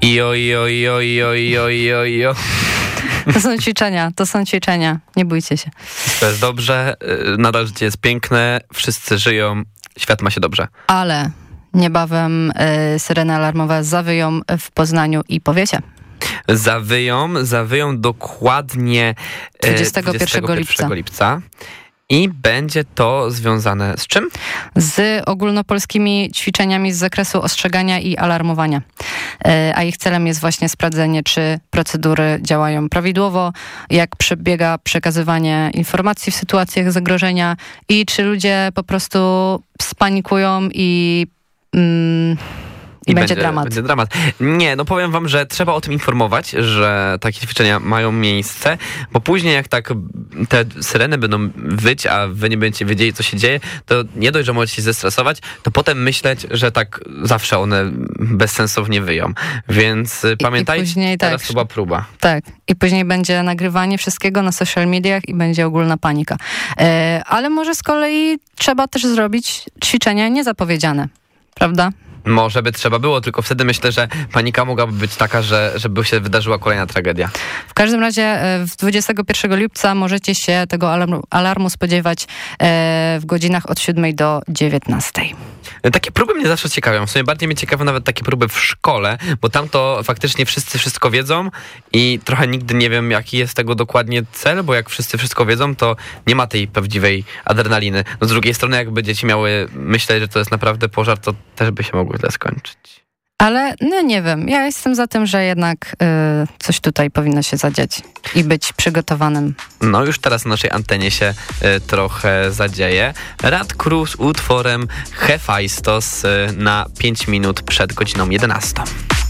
Ijo. To są ćwiczenia. Nie bójcie się. To jest dobrze, nadal życie jest piękne, wszyscy żyją, świat ma się dobrze. Ale niebawem syreny alarmowe zawyją w Poznaniu i powiecie. Zawyją dokładnie 21 lipca. I będzie to związane z czym? Z ogólnopolskimi ćwiczeniami z zakresu ostrzegania i alarmowania. A ich celem jest właśnie sprawdzenie, czy procedury działają prawidłowo, jak przebiega przekazywanie informacji w sytuacjach zagrożenia i czy ludzie po prostu spanikują i będzie dramat. Będzie dramat. Nie, no powiem wam, że trzeba o tym informować, że takie ćwiczenia mają miejsce, bo później jak tak te syreny będą wyć, a wy nie będziecie wiedzieli, co się dzieje, to nie dość, że możecie się zestresować, to potem myśleć, że tak zawsze one bezsensownie wyją. Więc pamiętajcie, teraz to była próba. Tak. I później będzie nagrywanie wszystkiego na social mediach i będzie ogólna panika. Ale może z kolei trzeba też zrobić ćwiczenia niezapowiedziane. Prawda? Może by trzeba było, tylko wtedy myślę, że panika mogłaby być taka, żeby się wydarzyła kolejna tragedia. W każdym razie 21 lipca możecie się tego alarmu spodziewać w godzinach od 7 do 19. Takie próby mnie zawsze ciekawią. W sumie bardziej mnie ciekawią nawet takie próby w szkole, bo tam to faktycznie wszyscy wszystko wiedzą i trochę nigdy nie wiem, jaki jest tego dokładnie cel, bo jak wszyscy wszystko wiedzą, to nie ma tej prawdziwej adrenaliny. No z drugiej strony, jakby dzieci miały myśleć, że to jest naprawdę pożar, to też by się mogło źle skończyć. Ale no nie wiem, ja jestem za tym, że jednak coś tutaj powinno się zadziać i być przygotowanym. No już teraz na naszej antenie się trochę zadzieje. Rad Cruz utworem Hefajstos na 5 minut przed godziną 11.